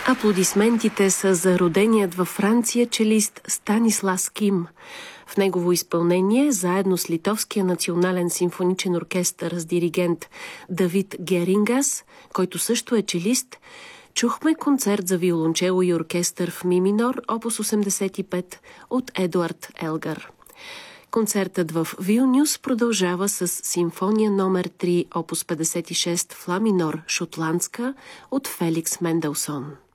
Аплодисментите са за роденият във Франция челист Станислас Ким. В негово изпълнение, заедно с Литовския национален симфоничен оркестър с диригент Давид Герингас, който също е челист, чухме концерт за виолончело и оркестър в ми минор, опус 85 от Едуард Елгар. Концертът в Вилнюс продължава с симфония номер 3, опус 56 в ла минор, шотландска, от Феликс Менделсон.